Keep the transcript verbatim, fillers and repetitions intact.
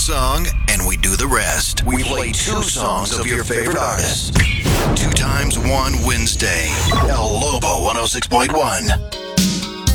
song, and we do the rest. We play two songs of your favorite artist. Two times one Wednesday. El Lobo one oh six point one.